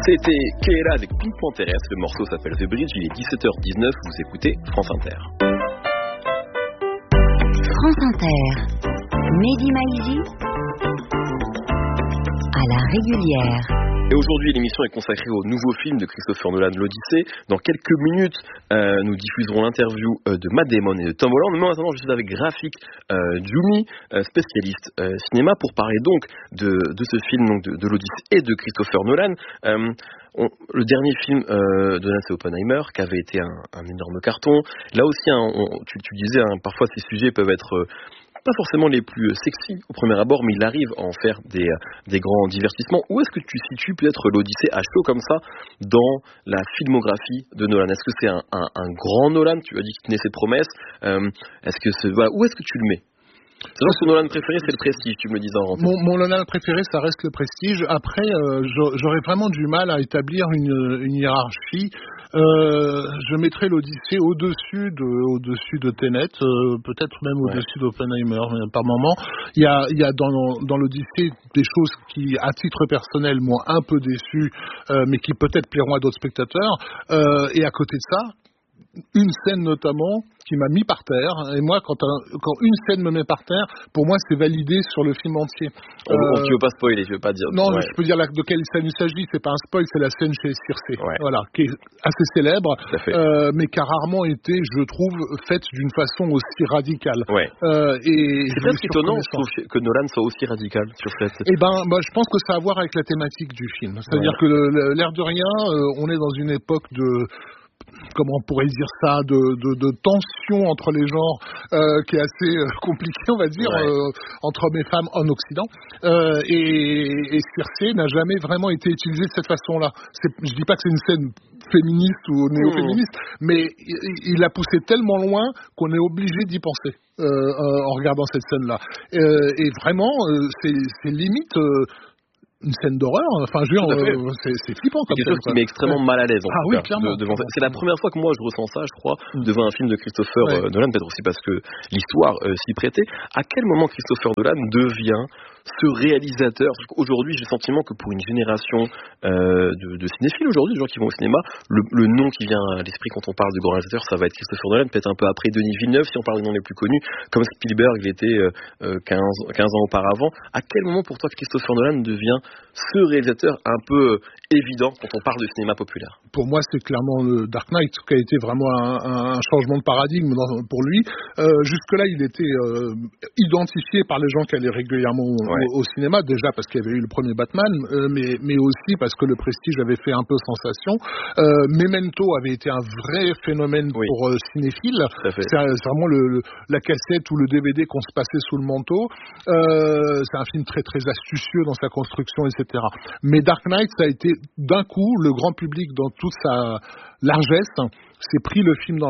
C'était Keira avec Pink Panthers, le morceau s'appelle The Bridge, il est 17h19, vous écoutez France Inter. France Inter, Mehdi Maizi, à la régulière. Et aujourd'hui, l'émission est consacrée au nouveau film de Christopher Nolan, l'Odyssée. Dans quelques minutes, nous diffuserons l'interview de Matt Damon et de Tom Holland. Mais maintenant, je suis avec Rafik Djoumi, spécialiste cinéma, pour parler donc de ce film donc de l'Odyssée et de Christopher Nolan. Le dernier film de Nolan, c'est Oppenheimer, qui avait été un énorme carton. Là aussi, tu disais, parfois ces sujets peuvent être pas forcément les plus sexy au premier abord, mais il arrive à en faire des grands divertissements. Où est-ce que tu situes peut-être l'Odyssée à chaud comme ça dans la filmographie de Nolan? Est-ce que c'est un grand Nolan? Tu as dit qu'il tenait ses promesses. Où est-ce que tu le mets? C'est vrai que ton Nolan préféré, c'est le Prestige, tu me le disais en rentrée. Mon Nolan préféré, ça reste le Prestige. Après, j'aurais vraiment du mal à établir une hiérarchie. Je mettrais l'Odyssée au-dessus de Tenet, peut-être même au-dessus d'Oppenheimer, par moment. Il y a dans l'Odyssée des choses qui, à titre personnel, m'ont un peu déçu, mais qui peut-être plairont à d'autres spectateurs. Et à côté de ça, une scène notamment qui m'a mis par terre, et moi quand une scène me met par terre, pour moi c'est validé sur le film entier. Tu veux pas spoiler, je veux pas dire. Non, je peux dire de quelle scène il s'agit, c'est pas un spoil, c'est la scène chez Circé, voilà, qui est assez célèbre, mais qui a rarement été, je trouve, faite d'une façon aussi radicale. Et c'est presque étonnant, je trouve, que Nolan soit aussi radical sur cette... Je pense que ça a à voir avec la thématique du film, c'est-à-dire que l'air de rien, on est dans une époque de... comment on pourrait dire ça, de tension entre les genres qui est assez compliquée, on va dire, entre hommes et femmes en Occident. Et Circé n'a jamais vraiment été utilisé de cette façon-là. Je dis pas que c'est une scène féministe ou néo-féministe, mais il a poussé tellement loin qu'on est obligé d'y penser en regardant cette scène-là. Et vraiment, c'est limite... une scène d'horreur, enfin je veux dire, c'est flippant comme quelque chose qui met extrêmement mal à l'aise clairement. C'est la première fois que moi je ressens ça, je crois, devant un film de Christopher Nolan, peut-être aussi parce que l'histoire s'y prêtait. À quel moment Christopher Nolan devient ce réalisateur? Aujourd'hui, j'ai le sentiment que pour une génération de cinéphiles aujourd'hui, de gens qui vont au cinéma, le nom qui vient à l'esprit quand on parle de grand réalisateur, ça va être Christopher Nolan, peut-être un peu après Denis Villeneuve, si on parle des noms les plus connus, comme Spielberg, il était 15 ans auparavant. À quel moment pour toi Christopher Nolan devient ce réalisateur un peu évident quand on parle de cinéma populaire? Pour moi, c'est clairement le Dark Knight qui a été vraiment un changement de paradigme pour lui. Jusque-là, il était identifié par les gens qui allaient régulièrement au cinéma, déjà parce qu'il y avait eu le premier Batman, mais aussi parce que le Prestige avait fait un peu sensation. Memento avait été un vrai phénomène pour cinéphiles. C'est vraiment la cassette ou le DVD qu'on se passait sous le manteau. C'est un film très très astucieux dans sa construction, etc. Mais Dark Knight, ça a été d'un coup le grand public dans toute sa largesse s'est pris le film dans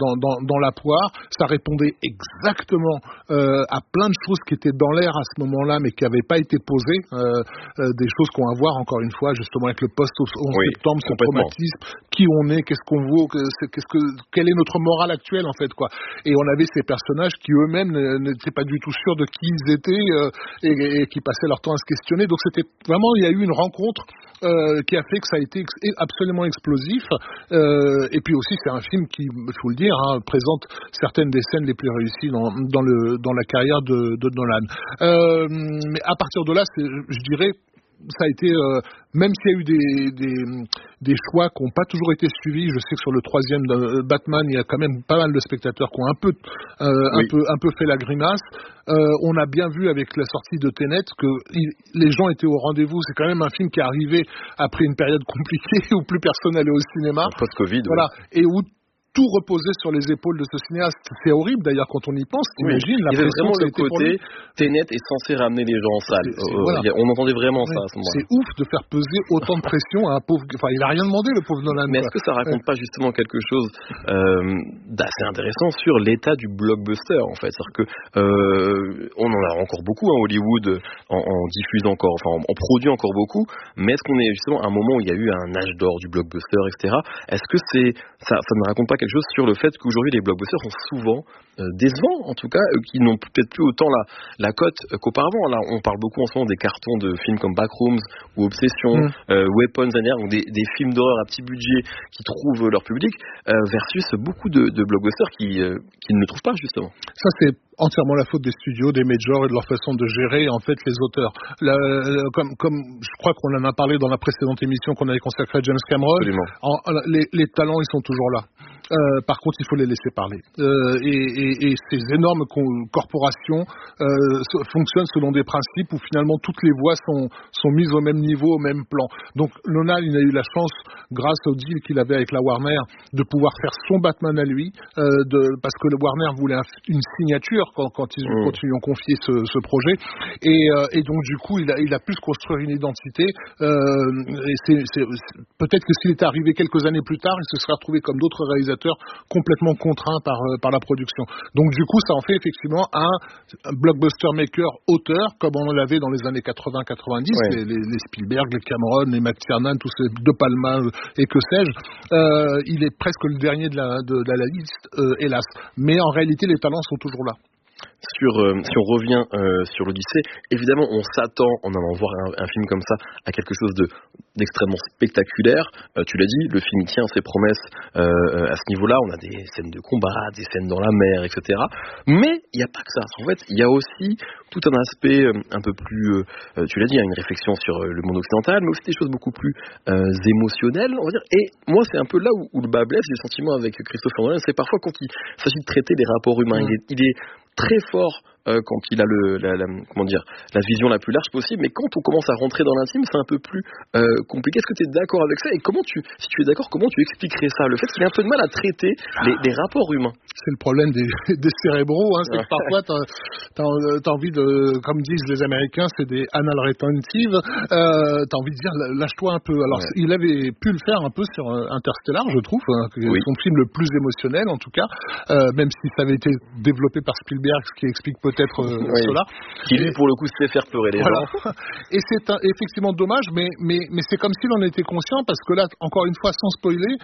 la poire. Ça répondait exactement à plein de choses qui étaient dans l'air à ce moment-là, mais qui n'avaient pas été posées. Des choses qu'on va voir, encore une fois, justement, avec le post-11 septembre, ce traumatisme, qui on est, qu'est-ce qu'on vaut, quelle est notre morale actuelle, en fait, quoi. Et on avait ces personnages qui eux-mêmes n'étaient pas du tout sûrs de qui ils étaient et qui passaient leur temps à se questionner. Donc c'était vraiment, il y a eu une rencontre qui a fait que ça a été absolument explosif. Et puis aussi, c'est un film qui, il faut le dire, présente certaines des scènes les plus réussies dans la carrière de Nolan. Mais à partir de là, je dirais, ça a été, même s'il y a eu des choix qui n'ont pas toujours été suivis, je sais que sur le troisième Batman, il y a quand même pas mal de spectateurs qui ont un peu fait la grimace. On a bien vu avec la sortie de Tenet que les gens étaient au rendez-vous. C'est quand même un film qui est arrivé après une période compliquée où plus personne n'allait au cinéma. Post-Covid. Voilà. Et où tout reposait sur les épaules de ce cinéaste. C'est horrible d'ailleurs quand on y pense. T'imagines la pression que ça a été pour lui. Tenet est censé ramener les gens en salle. On entendait vraiment ça à ce moment-là. C'est ouf de faire peser autant de pression à un pauvre... Enfin, il a rien demandé, le pauvre Nolan. Mais est-ce que ça raconte pas justement quelque chose d'assez intéressant sur l'état du blockbuster, en fait? C'est-à-dire que on en a encore beaucoup, Hollywood en diffuse encore, enfin en produit encore beaucoup, mais est-ce qu'on est justement à un moment où il y a eu un âge d'or du blockbuster, etc. Est-ce que ça ne raconte pas quelque chose sur le fait qu'aujourd'hui les blockbusters sont souvent décevants, en tout cas, qui n'ont peut-être plus autant la cote qu'auparavant. Là, on parle beaucoup en ce moment des cartons de films comme Backrooms ou Obsession, Weapons, donc des films d'horreur à petit budget qui trouvent leur public, versus beaucoup de blockbusters qui ne le trouvent pas, justement. Ça, c'est entièrement la faute des studios, des majors et de leur façon de gérer en fait les auteurs. Comme je crois qu'on en a parlé dans la précédente émission qu'on avait consacrée à James Cameron, les talents ils sont toujours là. Par contre, il faut les laisser parler. Et ces énormes corporations fonctionnent selon des principes où finalement toutes les voix sont mises au même niveau, au même plan. Donc Nolan, il a eu la chance, grâce au deal qu'il avait avec la Warner, de pouvoir faire son Batman à lui, parce que le Warner voulait une signature quand ils lui ont confié ce projet. Et donc du coup, il a pu se construire une identité. Et peut-être que s'il était arrivé quelques années plus tard, il se serait retrouvé comme d'autres réalisateurs complètement contraints par la production. Donc du coup, ça en fait effectivement un blockbuster maker auteur, comme on l'avait dans les années 80-90, les Spielberg, les Cameron, les McTiernan, tous ces De Palma et que sais-je. Il est presque le dernier de la liste, hélas. Mais en réalité, les talents sont toujours là. Si on revient sur l'Odyssée, évidemment, on s'attend, en allant voir un film comme ça, à quelque chose d'extrêmement spectaculaire. Tu l'as dit, le film tient ses promesses à ce niveau-là. On a des scènes de combat, des scènes dans la mer, etc. Mais il n'y a pas que ça. En fait, il y a aussi tout un aspect un peu plus, tu l'as dit, une réflexion sur le monde occidental, mais aussi des choses beaucoup plus émotionnelles, on va dire. Et moi, c'est un peu là où le bas blesse, les sentiments avec Christopher Nolan. C'est parfois quand il s'agit de traiter des rapports humains. Il est très fort quand il a la vision la plus large possible, mais quand on commence à rentrer dans l'intime, c'est un peu plus compliqué. Est-ce que tu es d'accord avec ça? Et si tu es d'accord, comment tu expliquerais ça? Le fait qu'il ait un peu de mal à traiter les rapports humains. C'est le problème des cérébraux, hein. C'est que parfois t'as envie de, comme disent les Américains, c'est des anal retentive, t'as envie de dire lâche-toi un peu. Alors il avait pu le faire un peu sur Interstellar, je trouve, son film le plus émotionnel en tout cas, même si ça avait été développé par Spielberg, ce qui explique peut-être cela. Qui lui pour le coup sait faire pleurer les gens. Et c'est effectivement dommage, mais c'est comme s'il en était conscient, parce que là, encore une fois, sans spoiler,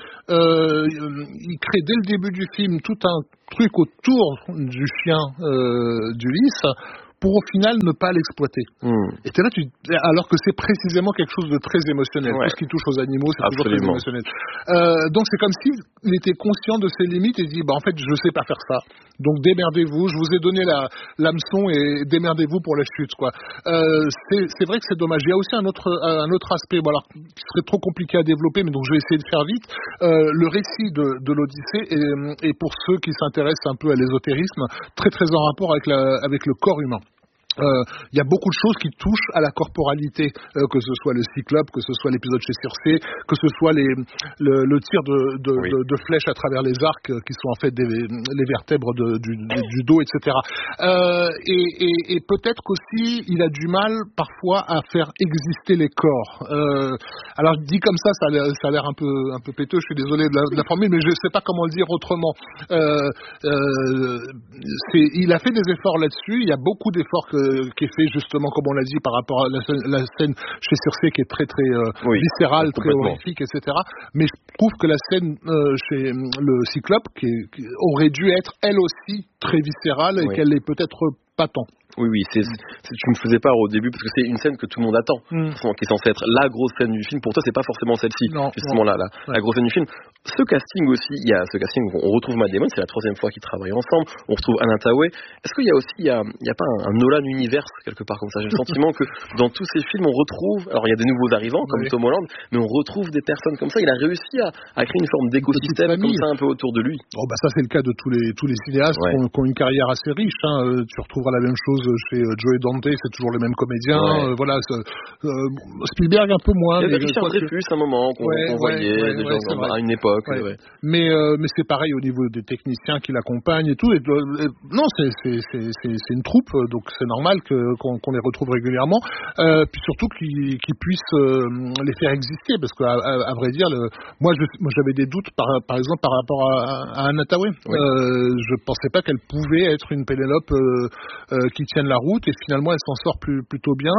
il crée dès le début du film tout un truc autour du chien d'Ulysse, pour au final ne pas l'exploiter. Et t'es là, alors que c'est précisément quelque chose de très émotionnel. Tout ce qui touche aux animaux, c'est toujours très émotionnel. Donc c'est comme s'il était conscient de ses limites et dit, en fait, je sais pas faire ça. Donc démerdez-vous, je vous ai donné l'hameçon et démerdez-vous pour la chute, quoi. C'est vrai que c'est dommage. Il y a aussi un autre aspect, qui serait trop compliqué à développer, mais donc je vais essayer de faire vite. Le récit de l'Odyssée est pour ceux qui s'intéressent un peu à l'ésotérisme, très très en rapport avec le corps humain. Il y a beaucoup de choses qui touchent à la corporalité, que ce soit le cyclope, que ce soit l'épisode chez Circé, que ce soit le tir de flèches à travers les arcs, qui sont en fait les vertèbres du dos, etc. Et peut-être qu'aussi il a du mal parfois à faire exister les corps. Alors dit comme ça a l'air un peu péteux, je suis désolé de la formule, mais je sais pas comment le dire autrement. Il a fait des efforts là-dessus, il y a beaucoup d'efforts qui est fait justement, comme on l'a dit, par rapport à la scène chez Circé qui est très très viscérale, très horrifique, etc. Mais je trouve que la scène chez le Cyclope qui aurait dû être elle aussi très viscérale et qu'elle est peut-être pas tant. Oui, tu me faisais part au début parce que c'est une scène que tout le monde attend, qui est censée être la grosse scène du film. Pour toi, c'est pas forcément celle-ci, justement la grosse scène du film. Ce casting aussi, il y a ce casting où on retrouve Matt Damon, c'est la 3e fois qu'ils travaillent ensemble. On retrouve Anna Thaoué. Est-ce qu'il y a aussi, il y a pas un Nolan universe quelque part comme ça? J'ai le sentiment que dans tous ces films, on retrouve, alors il y a des nouveaux arrivants comme Tom Holland, mais on retrouve des personnes comme ça. Il a réussi à créer une forme d'écosystème comme ça un peu autour de lui. Ça c'est le cas de tous les cinéastes qui ont une carrière assez riche. Tu retrouveras la même chose chez Joe Dante, c'est toujours les mêmes comédiens. Spielberg un peu moins. Il y avait Richard Dreyfuss un moment qu'on voyait des gens à une époque. Mais c'est pareil au niveau des techniciens qui l'accompagnent et tout. Non, c'est une troupe, donc c'est normal qu'on les retrouve régulièrement. Puis surtout qu'ils puissent les faire exister, parce qu'à vrai dire, moi j'avais des doutes par exemple par rapport à Anna Thaoué. Je pensais pas qu'elle pouvait être une Pénélope qui tienne la route et finalement elle s'en sort plutôt bien.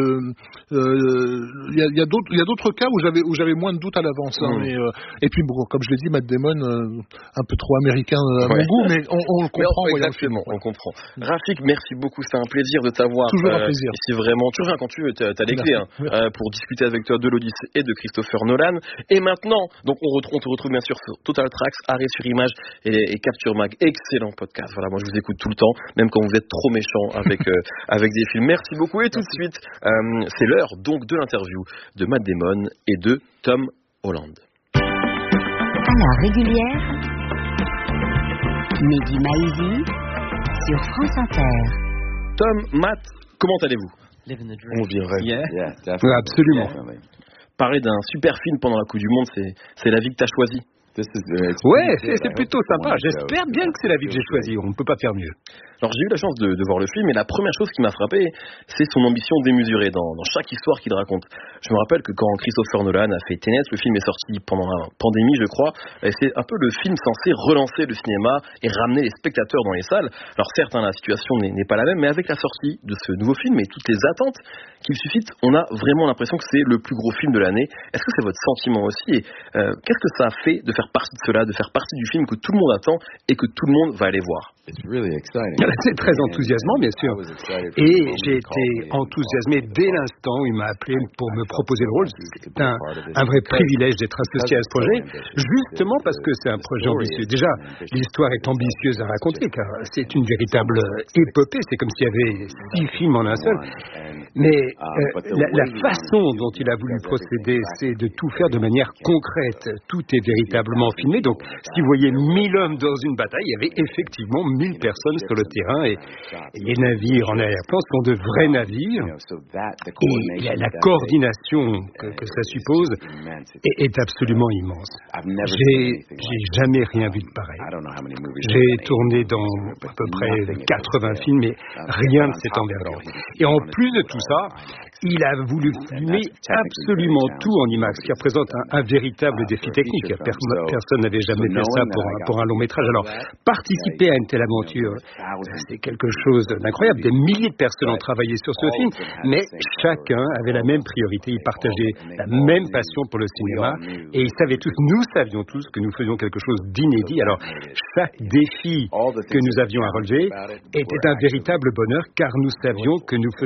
Il y a d'autres cas où j'avais moins de doutes à l'avance. Et puis bon, comme je l'ai dit, Matt Damon, un peu trop américain à mon goût, mais on le comprend. Exactement, on comprend. Rafik, merci beaucoup, c'est un plaisir de t'avoir. Toujours un plaisir. C'est vraiment, tu reviens quand tu veux, t'as les clés pour discuter avec toi de l'Odyssée et de Christopher Nolan. Et maintenant, donc on te retrouve bien sûr sur Total Tracks, Arrêt sur Image et Capture Mag. Excellent podcast. Voilà, moi je vous écoute tout le temps, même quand vous êtes trop méchant avec des films. Merci beaucoup et tout de suite, c'est l'heure donc de l'interview de Matt Damon et de Tom Holland. À la régulière, Mehdi Maizi sur France Inter. Tom, Matt, comment allez-vous? On vivrait. Absolument. Parler d'un super film pendant la Coupe du Monde, c'est la vie que tu as choisie. Ouais, c'est plutôt sympa. J'espère bien que c'est la vie que j'ai choisie. On ne peut pas faire mieux. Alors j'ai eu la chance de voir le film et la première chose qui m'a frappé, c'est son ambition démesurée dans chaque histoire qu'il raconte. Je me rappelle que quand Christopher Nolan a fait Tenet, le film est sorti pendant la pandémie, je crois, et c'est un peu le film censé relancer le cinéma et ramener les spectateurs dans les salles. Alors certes, la situation n'est pas la même, mais avec la sortie de ce nouveau film et toutes les attentes qu'il suscite, on a vraiment l'impression que c'est le plus gros film de l'année. Est-ce que c'est votre sentiment aussi? Et qu'est-ce que ça a fait de faire partie de cela, de faire partie du film que tout le monde attend et que tout le monde va aller voir? C'est très enthousiasmant, bien sûr. Et j'ai été enthousiasmé dès l'instant où il m'a appelé pour me proposer le rôle. C'est un vrai privilège d'être associé à ce projet, justement parce que c'est un projet ambitieux. Déjà, l'histoire est ambitieuse à raconter, car c'est une véritable épopée. C'est comme s'il y avait 6 films en un seul. Mais la façon dont il a voulu procéder, c'est de tout faire de manière concrète. Tout est véritablement filmé. Donc, si vous voyez 1000 hommes dans une bataille, il y avait effectivement 1000 personnes sur le terrain et les navires en arrière-plan sont de vrais navires. Et la coordination que ça suppose est absolument immense. J'ai jamais rien vu de pareil. J'ai tourné dans à peu près 80 films, mais rien de cette envergure. Et en plus de tout ça, il a voulu filmer absolument tout en IMAX, qui représente un véritable défi technique. Personne n'avait jamais fait ça pour un long métrage. Alors, participer à une telle aventure, c'est quelque chose d'incroyable. Des milliers de personnes ont travaillé sur ce film, mais chacun avait la même priorité. Ils partageaient la même passion pour le cinéma et ils savaient tous, nous savions tous que nous faisions quelque chose d'inédit. Alors, chaque défi que nous avions à relever était un véritable bonheur car nous savions que nous faisions